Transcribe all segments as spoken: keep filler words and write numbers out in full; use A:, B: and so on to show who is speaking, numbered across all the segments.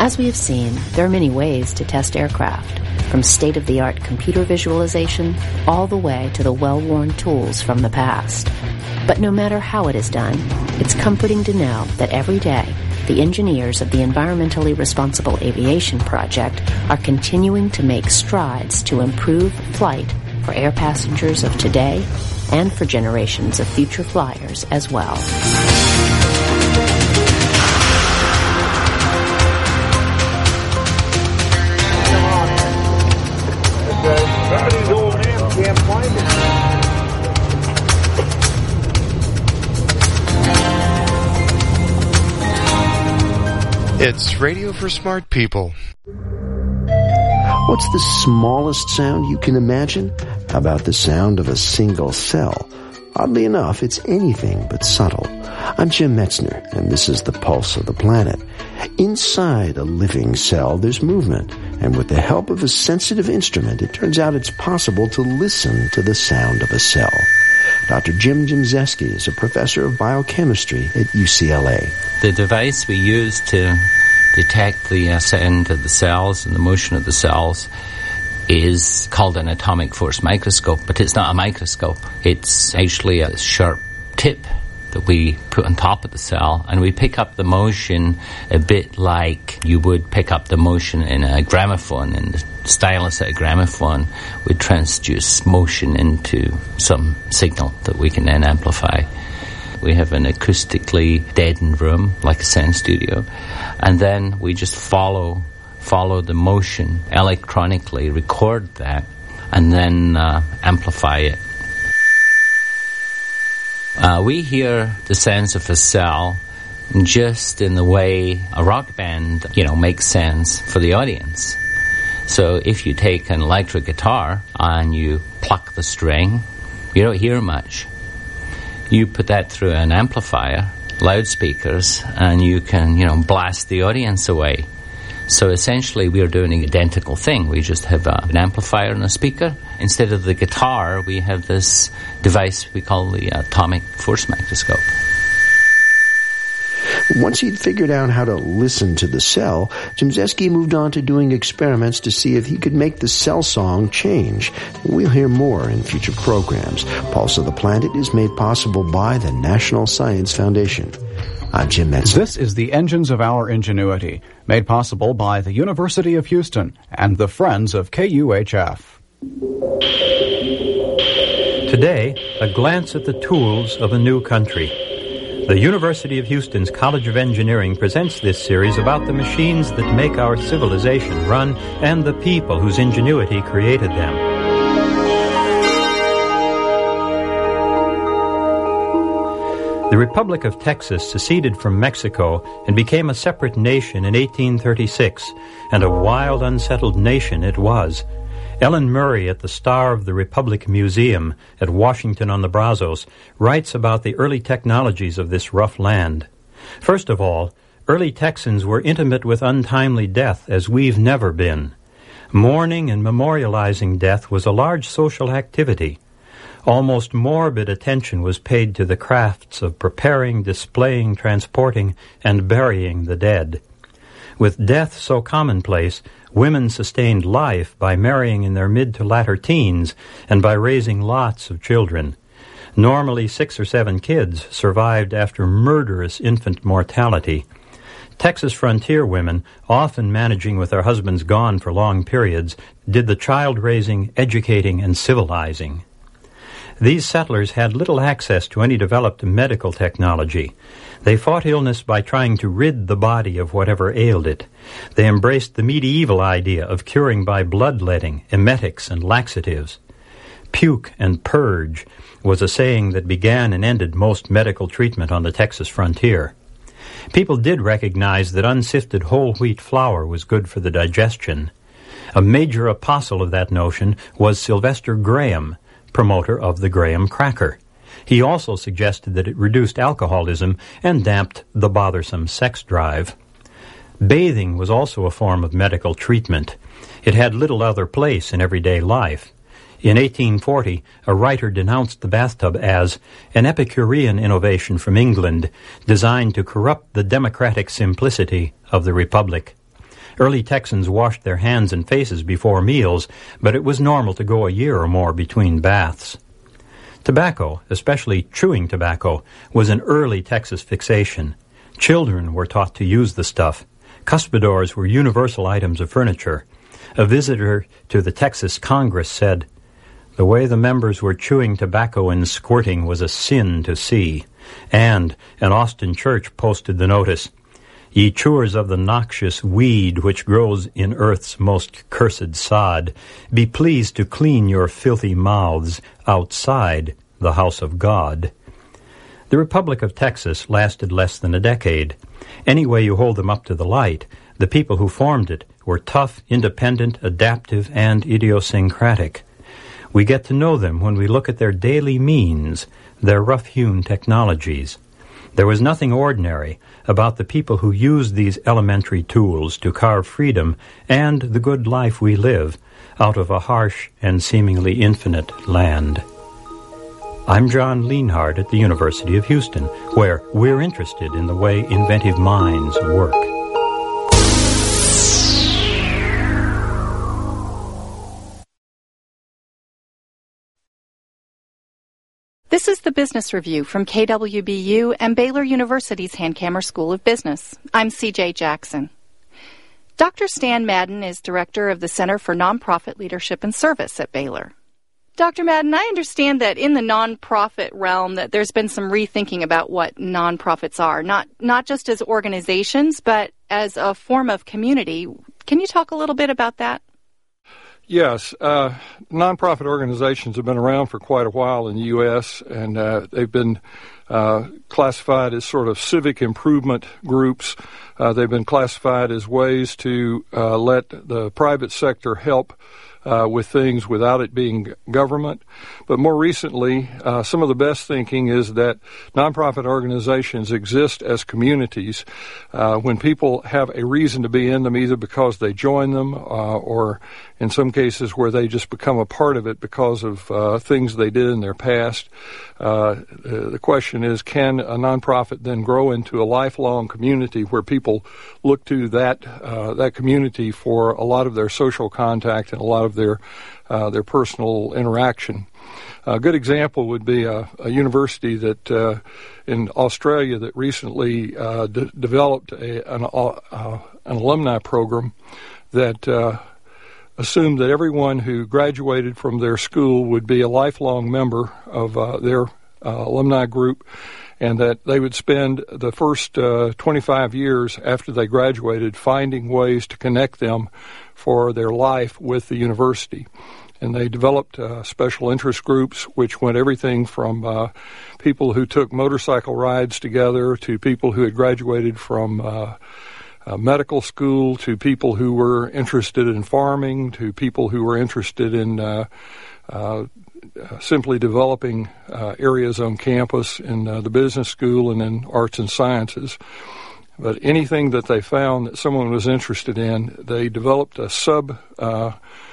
A: As we have seen, there are many ways to test aircraft, from state-of-the-art computer visualization all the way to the well-worn tools from the past. But no matter how it is done, it's comforting to know that every day the engineers of the Environmentally Responsible Aviation Project are continuing to make strides to improve flight for air passengers of today and for generations of future flyers as well.
B: Somebody's old man can't find it.
C: It's radio for smart people.
D: What's the smallest sound you can imagine? How about the sound of a single cell? Oddly enough, it's anything but subtle. I'm Jim Metzner, and this is the Pulse of the Planet. Inside a living cell, there's movement, and with the help of a sensitive instrument, it turns out it's possible to listen to the sound of a cell. Doctor Jim Jimzeski is a professor of biochemistry at U C L A.
E: The device we use to detect the uh, sound of the cells and the motion of the cells is called an atomic force microscope, but it's not a microscope. It's actually a sharp tip that we put on top of the cell, and we pick up the motion a bit like you would pick up the motion in a gramophone. And the stylus at a gramophone would transduce motion into some signal that we can then amplify. We have an acoustically deadened room, like a sound studio, and then we just follow follow the motion electronically, record that, and then uh, amplify it. Uh, we hear the sounds of a cell just in the way a rock band, you know, makes sense for the audience. So if you take an electric guitar and you pluck the string, you don't hear much. You put that through an amplifier, loudspeakers, and you can, you know, blast the audience away. So essentially we're doing an identical thing. We just have a, an amplifier and a speaker. Instead of the guitar, we have this device we call the atomic force microscope.
D: Once he'd figured out how to listen to the cell, Jimzeski moved on to doing experiments to see if he could make the cell song change. We'll hear more in future programs. Pulse of the Planet is made possible by the National Science Foundation. I'm Jim Metzner.
F: This is the Engines of Our Ingenuity, made possible by the University of Houston and the Friends of K U H F.
G: Today, a glance at the tools of a new country. The University of Houston's College of Engineering presents this series about the machines that make our civilization run and the people whose ingenuity created them. The Republic of Texas seceded from Mexico and became a separate nation in eighteen thirty-six, and a wild, unsettled nation it was. Ellen Murray at the Star of the Republic Museum at Washington on the Brazos writes about the early technologies of this rough land. First of all, early Texans were intimate with untimely death as we've never been. Mourning and memorializing death was a large social activity. Almost morbid attention was paid to the crafts of preparing, displaying, transporting, and burying the dead. With death so commonplace, women sustained life by marrying in their mid to latter teens and by raising lots of children. Normally six or seven kids survived after murderous infant mortality. Texas frontier women, often managing with their husbands gone for long periods, did the child-raising, educating, and civilizing. These settlers had little access to any developed medical technology. They fought illness by trying to rid the body of whatever ailed it. They embraced the medieval idea of curing by bloodletting, emetics, and laxatives. Puke and purge was a saying that began and ended most medical treatment on the Texas frontier. People did recognize that unsifted whole wheat flour was good for the digestion. A major apostle of that notion was Sylvester Graham, promoter of the Graham cracker. He also suggested that it reduced alcoholism and damped the bothersome sex drive. Bathing was also a form of medical treatment. It had little other place in everyday life. In eighteen forty, a writer denounced the bathtub as an Epicurean innovation from England designed to corrupt the democratic simplicity of the Republic. Early Texans washed their hands and faces before meals, but it was normal to go a year or more between baths. Tobacco, especially chewing tobacco, was an early Texas fixation. Children were taught to use the stuff. Cuspidors were universal items of furniture. A visitor to the Texas Congress said, "The way the members were chewing tobacco and squirting was a sin to see." And an Austin church posted the notice, "Ye chewers of the noxious weed which grows in earth's most cursed sod, be pleased to clean your filthy mouths outside the house of God." The Republic of Texas lasted less than a decade. Any way you hold them up to the light, the people who formed it were tough, independent, adaptive, and idiosyncratic. We get to know them when we look at their daily means, their rough-hewn technologies. There was nothing ordinary about the people who used these elementary tools to carve freedom and the good life we live out of a harsh and seemingly infinite land. I'm John Lienhard at the University of Houston, where we're interested in the way inventive minds work.
C: This is the Business Review from K W B U and Baylor University's Hankamer School of Business. I'm C J Jackson. Doctor Stan Madden is director of the Center for Nonprofit Leadership and Service at Baylor. Doctor Madden, I understand that in the nonprofit realm that there's been some rethinking about what nonprofits are, not not just as organizations, but as a form of community. Can you talk a little bit about that?
H: Yes. Uh, nonprofit organizations have been around for quite a while in the U S, and uh, they've been uh, classified as sort of civic improvement groups. Uh, they've been classified as ways to uh, let the private sector help Uh, with things without it being government. But more recently, uh, some of the best thinking is that nonprofit organizations exist as communities. Uh, when people have a reason to be in them, either because they join them uh, or in some cases where they just become a part of it because of uh, things they did in their past. Uh, the question is, can a nonprofit then grow into a lifelong community where people look to that uh, that community for a lot of their social contact and a lot of their uh, their personal interaction? A good example would be a, a university that uh, in Australia that recently uh, de- developed a, an, uh, an alumni program that uh, assumed that everyone who graduated from their school would be a lifelong member of uh, their uh, alumni group, and that they would spend the first uh, twenty-five years after they graduated finding ways to connect them for their life with the university. And they developed uh, special interest groups, which went everything from uh, people who took motorcycle rides together to people who had graduated from uh, uh, medical school to people who were interested in farming to people who were interested in uh, uh, simply developing uh, areas on campus in uh, the business school and in arts and sciences. But anything that they found that someone was interested in, they developed a sub uh,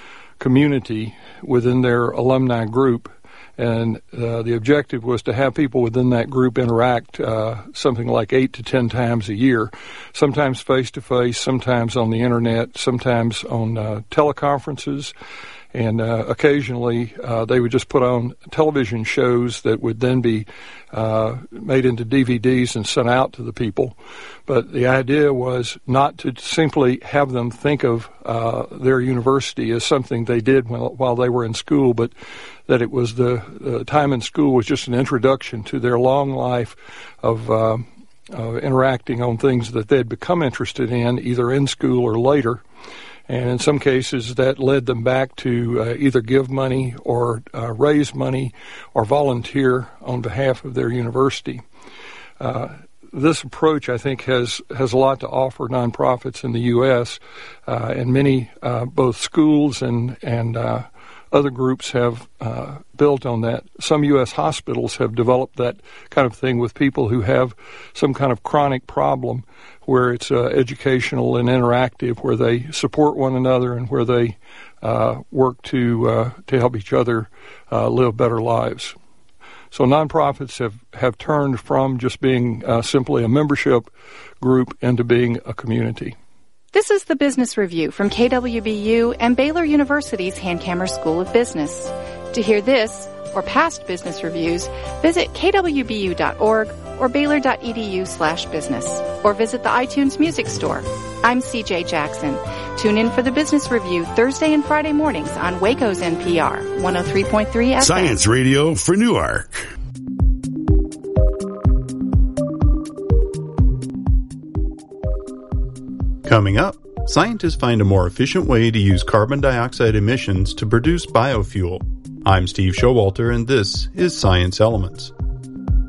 H: community within their alumni group, and uh, the objective was to have people within that group interact uh, something like eight to ten times a year, sometimes face-to-face, sometimes on the internet, sometimes on uh, teleconferences, and uh, occasionally uh, they would just put on television shows that would then be uh, made into D V Ds and sent out to the people. But the idea was not to simply have them think of uh, their university as something they did while, while they were in school, but that it was the, the time in school was just an introduction to their long life of uh, uh, interacting on things that they'd become interested in, either in school or later. And in some cases, that led them back to uh, either give money or uh, raise money or volunteer on behalf of their university. Uh, this approach, I think, has, has a lot to offer nonprofits in the U S, uh, and many, uh, both schools and, and uh, other groups have uh, built on that. Some U S hospitals have developed that kind of thing with people who have some kind of chronic problem where it's uh, educational and interactive, where they support one another and where they uh, work to uh, to help each other uh, live better lives. So nonprofits have, have turned from just being uh, simply a membership group into being a community.
C: This is the Business Review from K W B U and Baylor University's Hankamer School of Business. To hear this or past business reviews, visit k w b u dot org or baylor dot e d u slash business, or visit the iTunes Music Store. I'm C J Jackson. Tune in for the Business Review Thursday and Friday mornings on Waco's N P R, one oh three point three F M.
I: Science Radio for Newark.
J: Coming up, scientists find a more efficient way to use carbon dioxide emissions to produce biofuel. I'm Steve Showalter, and this is Science Elements.